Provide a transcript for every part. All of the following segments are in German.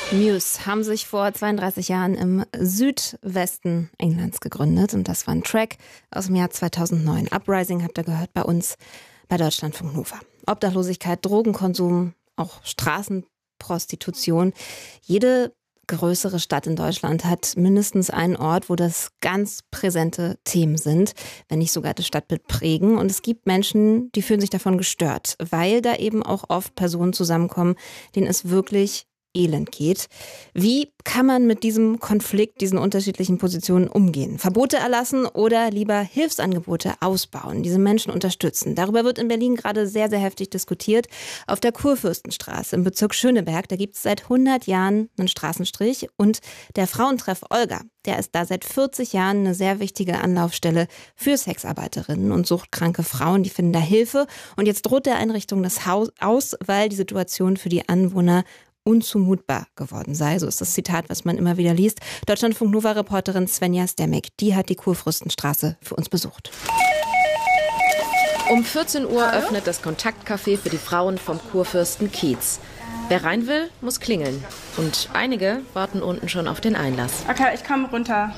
Muse haben sich vor 32 Jahren im Südwesten Englands gegründet und das war ein Track aus dem Jahr 2009. Uprising habt ihr gehört bei uns bei Deutschlandfunk Nova. Obdachlosigkeit, Drogenkonsum, auch Straßenprostitution. Jede größere Stadt in Deutschland hat mindestens einen Ort, wo das ganz präsente Themen sind, wenn nicht sogar das Stadtbild prägen. Und es gibt Menschen, die fühlen sich davon gestört, weil da eben auch oft Personen zusammenkommen, denen es wirklich elend geht. Wie kann man mit diesem Konflikt, diesen unterschiedlichen Positionen umgehen? Verbote erlassen oder lieber Hilfsangebote ausbauen, diese Menschen unterstützen? Darüber wird in Berlin gerade sehr, sehr heftig diskutiert. Auf der Kurfürstenstraße im Bezirk Schöneberg, da gibt es seit 100 Jahren einen Straßenstrich und der Frauentreff Olga, der ist da seit 40 Jahren eine sehr wichtige Anlaufstelle für Sexarbeiterinnen und suchtkranke Frauen. Die finden da Hilfe und jetzt droht der Einrichtung das Haus aus, weil die Situation für die Anwohner unzumutbar geworden sei. So ist das Zitat, was man immer wieder liest. Deutschlandfunk Nova-Reporterin Svenja Stemek, die hat die Kurfürstenstraße für uns besucht. Um 14 Uhr öffnet das Kontaktcafé für die Frauen vom Kurfürstenkiez. Wer rein will, muss klingeln. Und einige warten unten schon auf den Einlass. Okay, ich komme runter.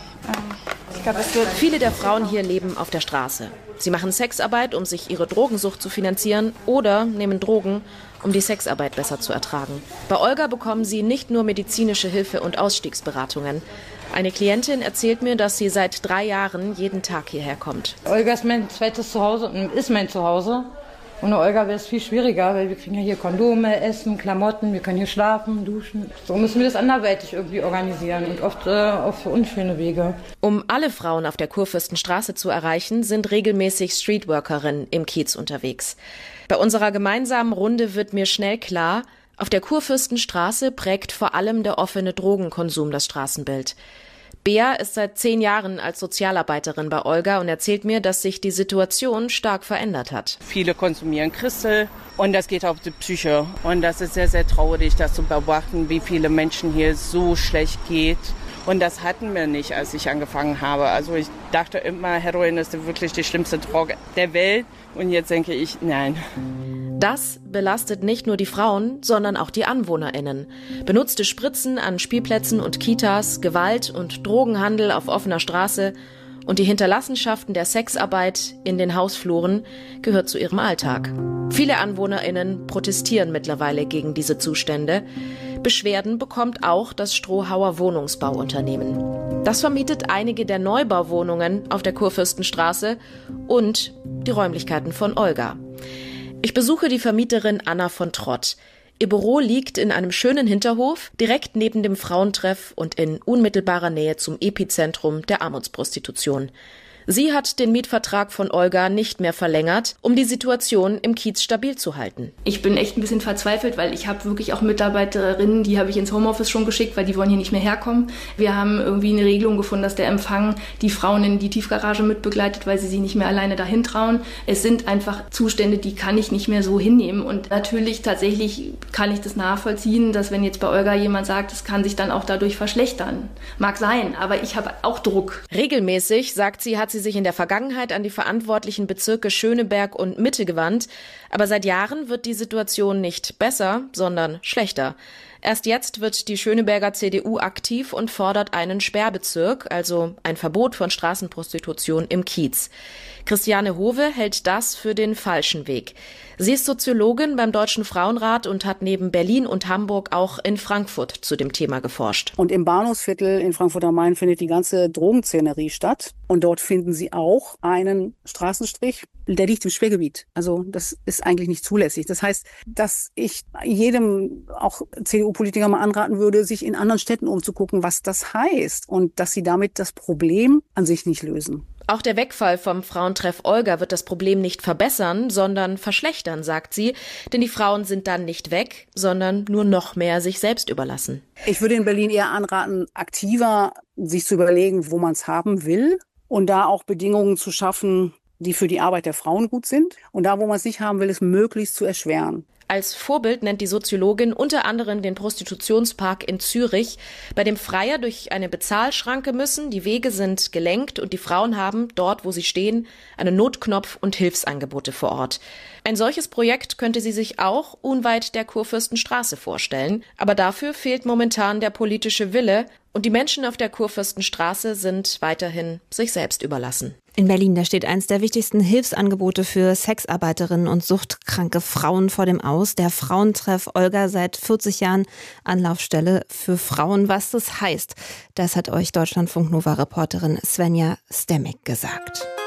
Ich glaube, es wird... Viele der Frauen hier leben auf der Straße. Sie machen Sexarbeit, um sich ihre Drogensucht zu finanzieren oder nehmen Drogen, um die Sexarbeit besser zu ertragen. Bei Olga bekommen sie nicht nur medizinische Hilfe und Ausstiegsberatungen. Eine Klientin erzählt mir, dass sie seit 3 Jahren jeden Tag hierher kommt. Olga ist mein zweites Zuhause und ist mein Zuhause. Ohne Olga wäre es viel schwieriger, weil wir kriegen ja hier Kondome, Essen, Klamotten, wir können hier schlafen, duschen. So müssen wir das anderweitig irgendwie organisieren und oft auf unschöne Wege. Um alle Frauen auf der Kurfürstenstraße zu erreichen, sind regelmäßig Streetworkerinnen im Kiez unterwegs. Bei unserer gemeinsamen Runde wird mir schnell klar, auf der Kurfürstenstraße prägt vor allem der offene Drogenkonsum das Straßenbild. Bea ist seit 10 Jahren als Sozialarbeiterin bei Olga und erzählt mir, dass sich die Situation stark verändert hat. Viele konsumieren Crystal und das geht auf die Psyche. Und das ist sehr, sehr traurig, das zu beobachten, wie viele Menschen hier so schlecht geht. Und das hatten wir nicht, als ich angefangen habe. Also ich dachte immer, Heroin ist wirklich die schlimmste Droge der Welt. Und jetzt denke ich, nein. Das belastet nicht nur die Frauen, sondern auch die AnwohnerInnen. Benutzte Spritzen an Spielplätzen und Kitas, Gewalt und Drogenhandel auf offener Straße und die Hinterlassenschaften der Sexarbeit in den Hausfluren gehört zu ihrem Alltag. Viele AnwohnerInnen protestieren mittlerweile gegen diese Zustände. Beschwerden bekommt auch das Strohauer Wohnungsbauunternehmen. Das vermietet einige der Neubauwohnungen auf der Kurfürstenstraße und die Räumlichkeiten von Olga. Ich besuche die Vermieterin Anna von Trott. Ihr Büro liegt in einem schönen Hinterhof, direkt neben dem Frauentreff und in unmittelbarer Nähe zum Epizentrum der Armutsprostitution. Sie hat den Mietvertrag von Olga nicht mehr verlängert, um die Situation im Kiez stabil zu halten. Ich bin echt ein bisschen verzweifelt, weil ich habe wirklich auch Mitarbeiterinnen, die habe ich ins Homeoffice schon geschickt, weil die wollen hier nicht mehr herkommen. Wir haben irgendwie eine Regelung gefunden, dass der Empfang die Frauen in die Tiefgarage mitbegleitet, weil sie sich nicht mehr alleine dahin trauen. Es sind einfach Zustände, die kann ich nicht mehr so hinnehmen. Und natürlich tatsächlich kann ich das nachvollziehen, dass wenn jetzt bei Olga jemand sagt, es kann sich dann auch dadurch verschlechtern. Mag sein, aber ich habe auch Druck. Regelmäßig, sagt sie, hat sie sich in der Vergangenheit an die verantwortlichen Bezirke Schöneberg und Mitte gewandt. Aber seit Jahren wird die Situation nicht besser, sondern schlechter. Erst jetzt wird die Schöneberger CDU aktiv und fordert einen Sperrbezirk, also ein Verbot von Straßenprostitution im Kiez. Christiane Hove hält das für den falschen Weg. Sie ist Soziologin beim Deutschen Frauenrat und hat neben Berlin und Hamburg auch in Frankfurt zu dem Thema geforscht. Und im Bahnhofsviertel in Frankfurt am Main findet die ganze Drogenszenerie statt. Und dort finden Sie auch einen Straßenstrich, der liegt im Sperrgebiet. Also das ist eigentlich nicht zulässig. Das heißt, dass ich jedem, auch CDU-Politiker, mal anraten würde, sich in anderen Städten umzugucken, was das heißt. Und dass sie damit das Problem an sich nicht lösen. Auch der Wegfall vom Frauentreff Olga wird das Problem nicht verbessern, sondern verschlechtern, sagt sie. Denn die Frauen sind dann nicht weg, sondern nur noch mehr sich selbst überlassen. Ich würde in Berlin eher anraten, aktiver sich zu überlegen, wo man es haben will. Und da auch Bedingungen zu schaffen, die für die Arbeit der Frauen gut sind. Und da, wo man es nicht haben will, es möglichst zu erschweren. Als Vorbild nennt die Soziologin unter anderem den Prostitutionspark in Zürich, bei dem Freier durch eine Bezahlschranke müssen, die Wege sind gelenkt und die Frauen haben, dort wo sie stehen, einen Notknopf und Hilfsangebote vor Ort. Ein solches Projekt könnte sie sich auch unweit der Kurfürstenstraße vorstellen, aber dafür fehlt momentan der politische Wille und die Menschen auf der Kurfürstenstraße sind weiterhin sich selbst überlassen. In Berlin, da steht eins der wichtigsten Hilfsangebote für Sexarbeiterinnen und suchtkranke Frauen vor dem Aus. Der Frauentreff Olga, seit 40 Jahren Anlaufstelle für Frauen. Was das heißt, das hat euch Deutschlandfunk Nova-Reporterin Svenja Stemmig gesagt.